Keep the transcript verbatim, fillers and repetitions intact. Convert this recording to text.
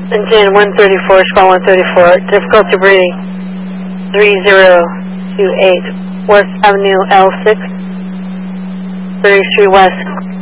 Engine one thirty-four, squall one thirty-four, difficulty breathing, three zero two eight, West Avenue L six, thirty-three West.